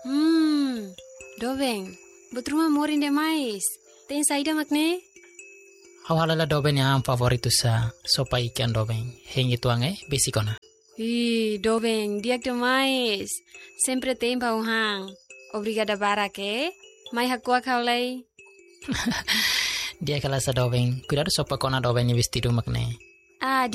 Doveng, betruma morin demais. Tem saída makne? Hawalala doben yang favoritu sa sopa ikan doben. Hengi tuange besikona. Doveng, diak demais. Sempre tem pauhang. Obrigada barake. Mai hakua kaulay. Dia kala sa doben. Cuidado sopa kona doben ni vestido makne.